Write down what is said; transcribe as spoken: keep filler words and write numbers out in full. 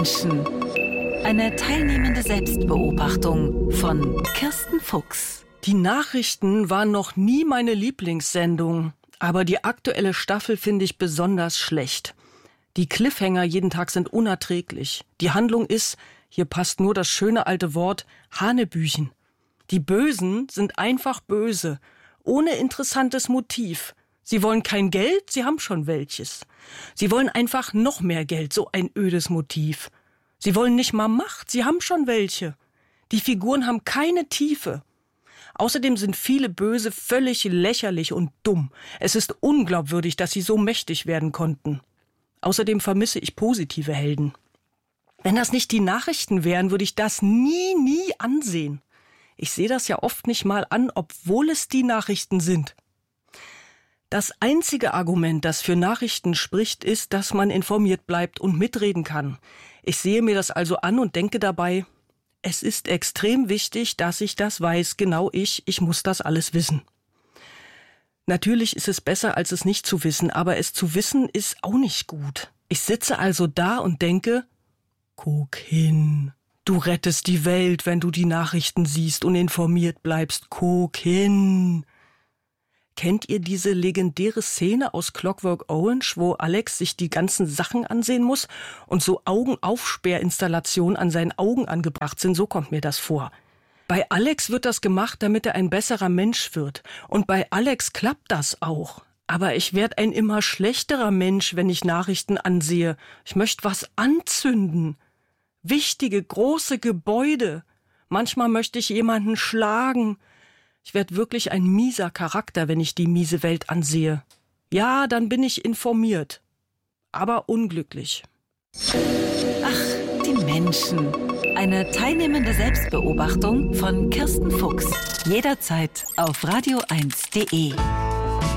Menschen. Eine teilnehmende Selbstbeobachtung von Kirsten Fuchs. Die Nachrichten waren noch nie meine Lieblingssendung, aber die aktuelle Staffel finde ich besonders schlecht. Die Cliffhanger jeden Tag sind unerträglich. Die Handlung ist, hier passt nur das schöne alte Wort, Hanebüchen. Die Bösen sind einfach böse, ohne interessantes Motiv. Sie wollen kein Geld, sie haben schon welches. Sie wollen einfach noch mehr Geld, so ein ödes Motiv. Sie wollen nicht mal Macht, sie haben schon welche. Die Figuren haben keine Tiefe. Außerdem sind viele Böse völlig lächerlich und dumm. Es ist unglaubwürdig, dass sie so mächtig werden konnten. Außerdem vermisse ich positive Helden. Wenn das nicht die Nachrichten wären, würde ich das nie, nie ansehen. Ich sehe das ja oft nicht mal an, obwohl es die Nachrichten sind. Das einzige Argument, das für Nachrichten spricht, ist, dass man informiert bleibt und mitreden kann. Ich sehe mir das also an und denke dabei, es ist extrem wichtig, dass ich das weiß, genau ich, ich muss das alles wissen. Natürlich ist es besser, als es nicht zu wissen, aber es zu wissen ist auch nicht gut. Ich sitze also da und denke, guck hin, du rettest die Welt, wenn du die Nachrichten siehst und informiert bleibst, guck hin. Kennt ihr diese legendäre Szene aus Clockwork Orange, wo Alex sich die ganzen Sachen ansehen muss und so Augenaufsperrinstallationen an seinen Augen angebracht sind? So kommt mir das vor. Bei Alex wird das gemacht, damit er ein besserer Mensch wird. Und bei Alex klappt das auch. Aber ich werde ein immer schlechterer Mensch, wenn ich Nachrichten ansehe. Ich möchte was anzünden. Wichtige, große Gebäude. Manchmal möchte ich jemanden schlagen. Ich werde wirklich ein mieser Charakter, wenn ich die miese Welt ansehe. Ja, dann bin ich informiert, aber unglücklich. Ach, die Menschen. Eine teilnehmende Selbstbeobachtung von Kirsten Fuchs. Jederzeit auf radio eins punkt de.